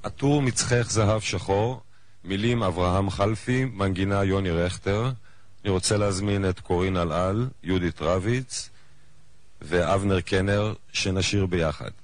עטור מצחך זהב שחור, מילים אברהם חלפי, מנגינה יוני רכטר. אני רוצה להזמין את קורין אלעל, יהודית רביץ ואבנר קנר, שנשיר ביחד.